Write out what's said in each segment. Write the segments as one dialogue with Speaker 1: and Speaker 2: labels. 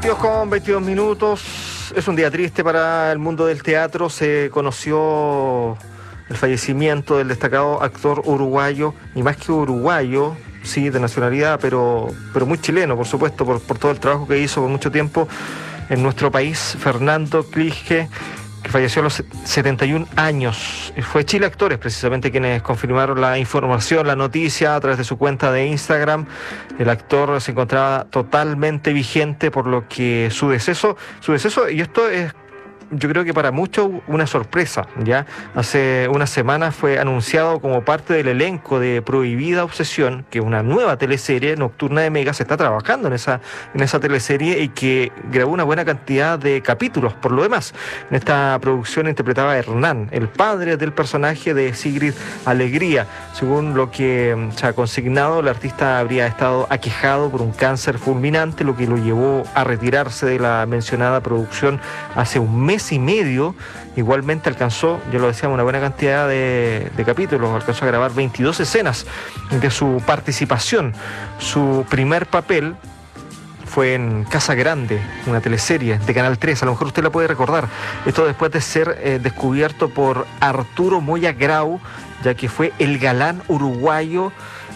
Speaker 1: Con 22 minutos, es un día triste para el mundo del teatro. Se conoció el fallecimiento del destacado actor uruguayo, y más que uruguayo, sí, de nacionalidad, pero muy chileno, por supuesto, por todo el trabajo que hizo por mucho tiempo en nuestro país, Fernando Clige, que falleció a los 71 años. Fue Chile Actores, precisamente, quienes confirmaron la información, la noticia, a través de su cuenta de Instagram. El actor se encontraba totalmente vigente, por lo que su deceso, y esto es, yo creo que para muchos, una sorpresa, ¿ya? Hace unas semanas fue anunciado como parte del elenco de Prohibida Obsesión, que es una nueva teleserie nocturna de Mega. Se está trabajando en esa teleserie, y que grabó una buena cantidad de capítulos. Por lo demás, en esta producción interpretaba a Hernán, el padre del personaje de Sigrid Alegría. Según lo que se ha consignado, el artista habría estado aquejado por un cáncer fulminante, lo que lo llevó a retirarse de la mencionada producción hace un mes y medio. Igualmente alcanzó, ya lo decíamos, una buena cantidad de capítulos. Alcanzó a grabar 22 escenas de su participación. Su primer papel fue en Casa Grande, una teleserie de Canal 3, a lo mejor usted la puede recordar. Esto después de ser descubierto por Arturo Moya Grau, ya que fue el galán uruguayo.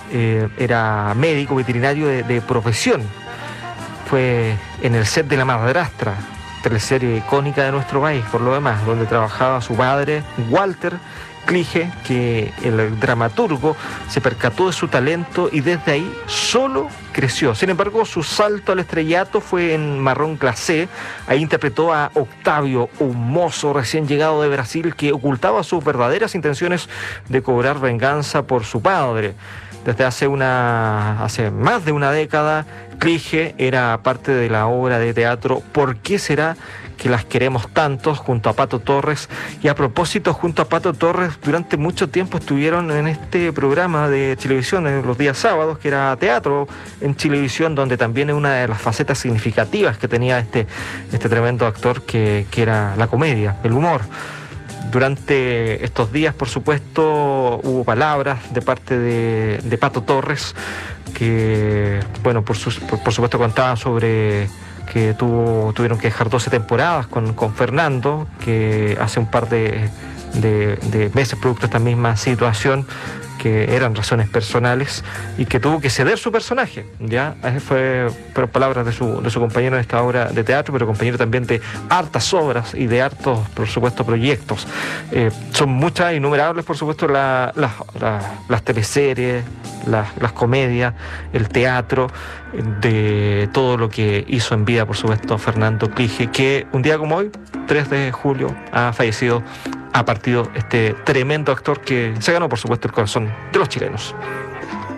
Speaker 1: Era médico veterinario de profesión. Fue en El set de la madrastra, teleserie icónica de nuestro país, por lo demás, donde trabajaba su padre, Walter Clige, que el dramaturgo se percató de su talento y desde ahí solo creció. Sin embargo, su salto al estrellato fue en Marrón Glacé. Ahí interpretó a Octavio, un mozo recién llegado de Brasil que ocultaba sus verdaderas intenciones de cobrar venganza por su padre. Desde hace más de una década, Clige era parte de la obra de teatro ¿Por qué será que las queremos tantos?, junto a Pato Torres. Y a propósito, junto a Pato Torres, durante mucho tiempo estuvieron en este programa de televisión en los días sábados, que era teatro en televisión, donde también es una de las facetas significativas que tenía este tremendo actor, que era la comedia, el humor. Durante estos días, por supuesto, hubo palabras de parte de Pato Torres, que, bueno, por supuesto contaba sobre que tuvieron que dejar 12 temporadas con Fernando, que hace un par de meses, producto de esta misma situación, que eran razones personales, y que tuvo que ceder su personaje, ¿ya? Fueron palabras de su compañero en esta obra de teatro, pero compañero también de hartas obras y de hartos, por supuesto, proyectos. Son muchas, innumerables, por supuesto, las teleseries, las comedias, el teatro, de todo lo que hizo en vida, por supuesto, Fernando Clige, que un día como hoy, 3 de julio, ha fallecido. Ha partido este tremendo actor que se ganó, por supuesto, el corazón de los chilenos.